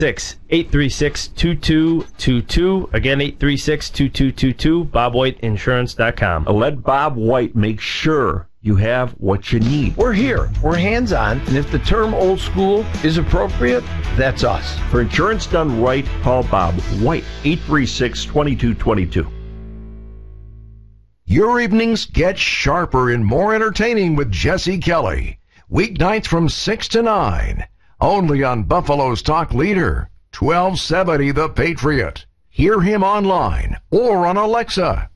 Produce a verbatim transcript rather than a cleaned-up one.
eight three six, two two two two. Again, eight three six, two two two two. bob white insurance dot com. Let Bob White make sure you have what you need. We're here. We're hands-on. And if the term old school is appropriate, that's us. For insurance done right, call Bob White, eight three six, two two two two. Your evenings get sharper and more entertaining with Jesse Kelly. Weeknights from six to nine. Only on Buffalo's Talk Leader, twelve seventy The Patriot. Hear him online or on Alexa.